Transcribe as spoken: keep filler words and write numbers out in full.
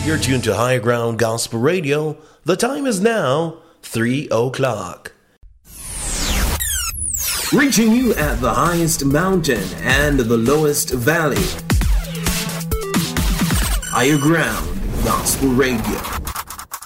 You're tuned to High Ground Gospel Radio. The time is now three o'clock. Reaching you at the highest mountain and the lowest valley. Higher Ground Gospel Radio.